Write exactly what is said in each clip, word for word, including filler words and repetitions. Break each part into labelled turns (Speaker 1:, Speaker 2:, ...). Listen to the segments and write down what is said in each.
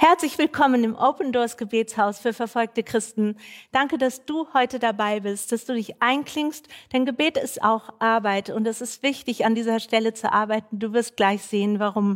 Speaker 1: Herzlich willkommen im Open Doors Gebetshaus für verfolgte Christen. Danke, dass du heute dabei bist, dass du dich einklingst, denn Gebet ist auch Arbeit und es ist wichtig, an dieser Stelle zu arbeiten. Du wirst gleich sehen, warum.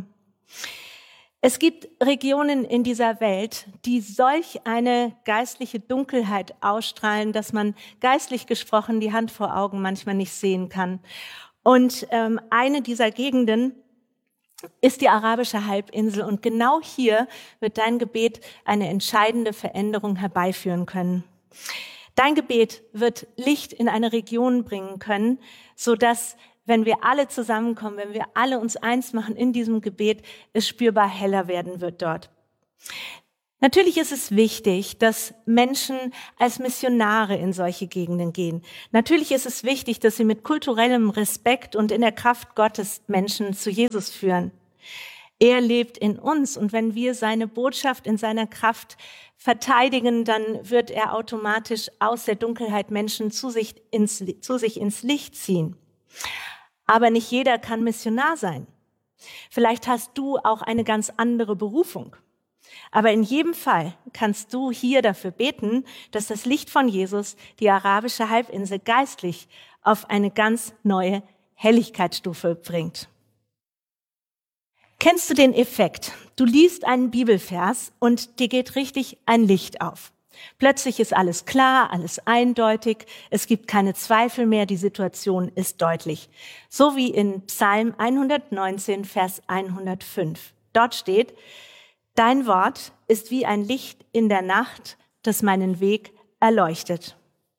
Speaker 1: Es gibt Regionen in dieser Welt, die solch eine geistliche Dunkelheit ausstrahlen, dass man geistlich gesprochen die Hand vor Augen manchmal nicht sehen kann. Und ähm, eine dieser Gegenden ist die arabische Halbinsel. Und genau hier wird dein Gebet eine entscheidende Veränderung herbeiführen können. Dein Gebet wird Licht in eine Region bringen können, sodass, wenn wir alle zusammenkommen, wenn wir alle uns eins machen in diesem Gebet, es spürbar heller werden wird dort. Natürlich ist es wichtig, dass Menschen als Missionare in solche Gegenden gehen. Natürlich ist es wichtig, dass sie mit kulturellem Respekt und in der Kraft Gottes Menschen zu Jesus führen. Er lebt in uns und wenn wir seine Botschaft in seiner Kraft verteidigen, dann wird er automatisch aus der Dunkelheit Menschen zu sich ins, zu sich ins Licht ziehen. Aber nicht jeder kann Missionar sein. Vielleicht hast du auch eine ganz andere Berufung. Aber in jedem Fall kannst du hier dafür beten, dass das Licht von Jesus die arabische Halbinsel geistlich auf eine ganz neue Helligkeitsstufe bringt. Kennst du den Effekt? Du liest einen Bibelvers und dir geht richtig ein Licht auf. Plötzlich ist alles klar, alles eindeutig, es gibt keine Zweifel mehr, die Situation ist deutlich. So wie in Psalm hundertneunzehn, Vers hundertfünf. Dort steht: Dein Wort ist wie ein Licht in der Nacht, das meinen Weg erleuchtet.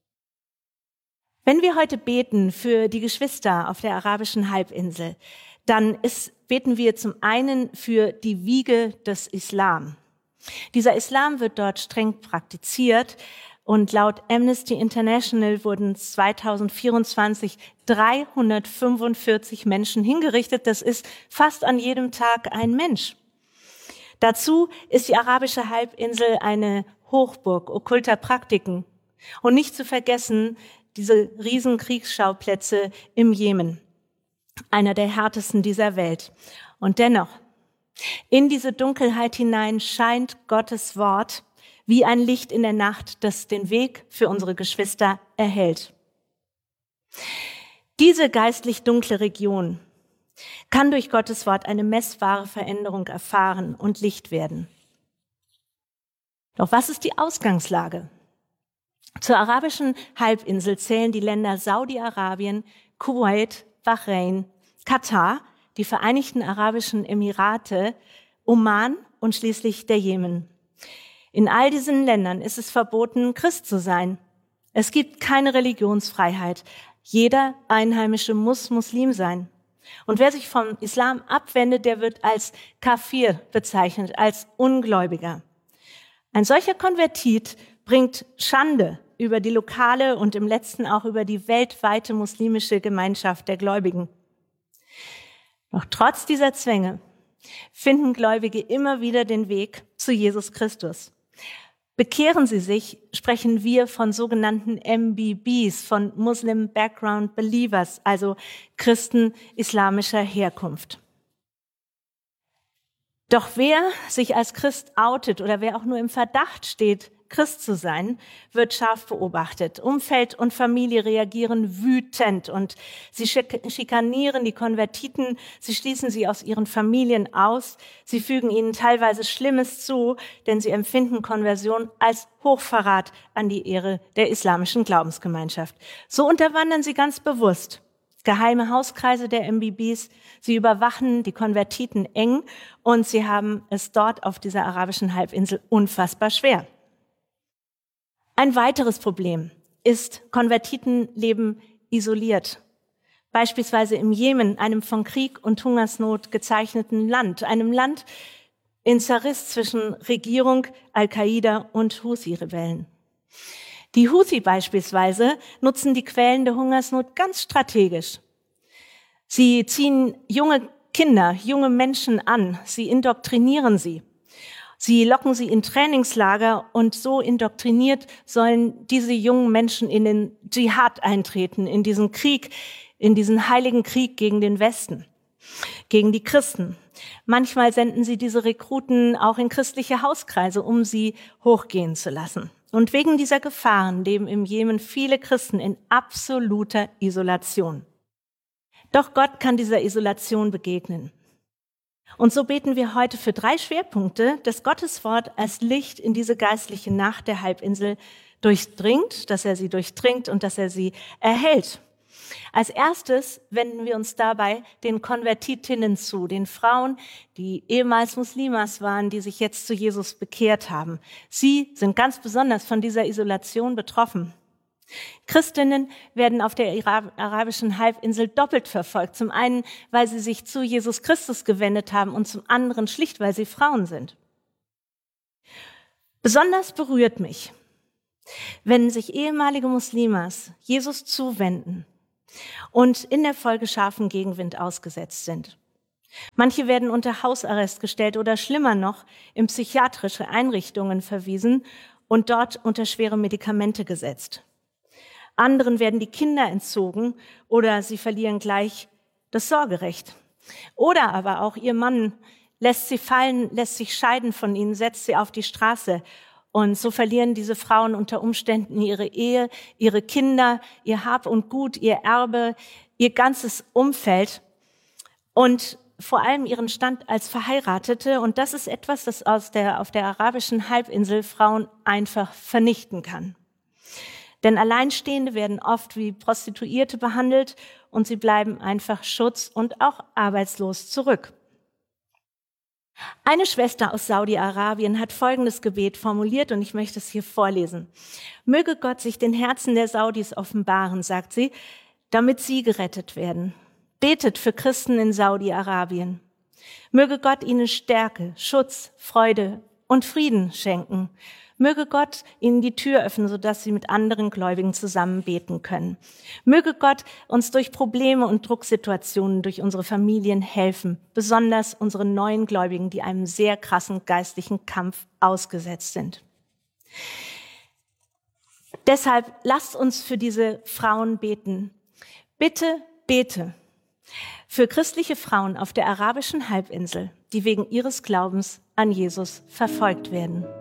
Speaker 1: Wenn wir heute beten für die Geschwister auf der arabischen Halbinsel, dann ist, beten wir zum einen für die Wiege des Islam. Dieser Islam wird dort streng praktiziert und laut Amnesty International wurden zweitausendvierundzwanzig dreihundertfünfundvierzig Menschen hingerichtet. Das ist fast an jedem Tag ein Mensch. Dazu ist die arabische Halbinsel eine Hochburg okkulter Praktiken. Und nicht zu vergessen, diese riesen Kriegsschauplätze im Jemen, einer der härtesten dieser Welt. Und dennoch, in diese Dunkelheit hinein scheint Gottes Wort wie ein Licht in der Nacht, das den Weg für unsere Geschwister erhellt. Diese geistlich dunkle Region kann durch Gottes Wort eine messbare Veränderung erfahren und Licht werden. Doch was ist die Ausgangslage? Zur arabischen Halbinsel zählen die Länder Saudi-Arabien, Kuwait, Bahrain, Katar, die Vereinigten Arabischen Emirate, Oman und schließlich der Jemen. In all diesen Ländern ist es verboten, Christ zu sein. Es gibt keine Religionsfreiheit. Jeder Einheimische muss Muslim sein. Und wer sich vom Islam abwendet, der wird als Kafir bezeichnet, als Ungläubiger. Ein solcher Konvertit bringt Schande über die lokale und im letzten auch über die weltweite muslimische Gemeinschaft der Gläubigen. Doch trotz dieser Zwänge finden Gläubige immer wieder den Weg zu Jesus Christus. Bekehren sie sich, sprechen wir von sogenannten M B Bs, von Muslim Background Believers, also Christen islamischer Herkunft. Doch wer sich als Christ outet oder wer auch nur im Verdacht steht, Christ zu sein, wird scharf beobachtet. Umfeld und Familie reagieren wütend und sie schikanieren die Konvertiten, sie schließen sie aus ihren Familien aus, sie fügen ihnen teilweise Schlimmes zu, denn sie empfinden Konversion als Hochverrat an die Ehre der islamischen Glaubensgemeinschaft. So unterwandern sie ganz bewusst geheime Hauskreise der M B Bs, sie überwachen die Konvertiten eng und sie haben es dort auf dieser arabischen Halbinsel unfassbar schwer. Ein weiteres Problem ist, Konvertiten leben isoliert. Beispielsweise im Jemen, einem von Krieg und Hungersnot gezeichneten Land, einem Land in Zerriss zwischen Regierung, Al-Qaida und Houthi-Rebellen. Die Houthi beispielsweise nutzen die Quellen der Hungersnot ganz strategisch. Sie ziehen junge Kinder, junge Menschen an, sie indoktrinieren sie. Sie locken sie in Trainingslager und so indoktriniert sollen diese jungen Menschen in den Dschihad eintreten, in diesen Krieg, in diesen heiligen Krieg gegen den Westen. gegen die Christen. Manchmal senden sie diese Rekruten auch in christliche Hauskreise, um sie hochgehen zu lassen. Und wegen dieser Gefahren leben im Jemen viele Christen in absoluter Isolation. Doch Gott kann dieser Isolation begegnen. Und so beten wir heute für drei Schwerpunkte, dass Gottes Wort als Licht in diese geistliche Nacht der Halbinsel durchdringt, dass er sie durchdringt und dass er sie erhält. Als erstes wenden wir uns dabei den Konvertitinnen zu, den Frauen, die ehemals Muslimas waren, die sich jetzt zu Jesus bekehrt haben. Sie sind ganz besonders von dieser Isolation betroffen. Christinnen werden auf der arabischen Halbinsel doppelt verfolgt. Zum einen, weil sie sich zu Jesus Christus gewendet haben und zum anderen schlicht, weil sie Frauen sind. Besonders berührt mich, wenn sich ehemalige Muslimas Jesus zuwenden und in der Folge scharfen Gegenwind ausgesetzt sind. Manche werden unter Hausarrest gestellt oder schlimmer noch in psychiatrische Einrichtungen verwiesen und dort unter schwere Medikamente gesetzt. Anderen werden die Kinder entzogen oder sie verlieren gleich das Sorgerecht. Oder aber auch ihr Mann lässt sie fallen, lässt sich scheiden von ihnen, setzt sie auf die Straße. Und so verlieren diese Frauen unter Umständen ihre Ehe, ihre Kinder, ihr Hab und Gut, ihr Erbe, ihr ganzes Umfeld und vor allem ihren Stand als Verheiratete. Und das ist etwas, das aus der, auf der arabischen Halbinsel Frauen einfach vernichten kann. Denn Alleinstehende werden oft wie Prostituierte behandelt und sie bleiben einfach schutz- und auch arbeitslos zurück. Eine Schwester aus Saudi-Arabien hat folgendes Gebet formuliert und ich möchte es hier vorlesen. Möge Gott sich den Herzen der Saudis offenbaren, sagt sie, damit sie gerettet werden. Betet für Christen in Saudi-Arabien. Möge Gott ihnen Stärke, Schutz, Freude und Frieden schenken. Möge Gott ihnen die Tür öffnen, sodass sie mit anderen Gläubigen zusammen beten können. Möge Gott uns durch Probleme und Drucksituationen durch unsere Familien helfen, besonders unsere neuen Gläubigen, die einem sehr krassen geistlichen Kampf ausgesetzt sind. Deshalb lasst uns für diese Frauen beten. Bitte bete für christliche Frauen auf der arabischen Halbinsel, die wegen ihres Glaubens an Jesus verfolgt werden.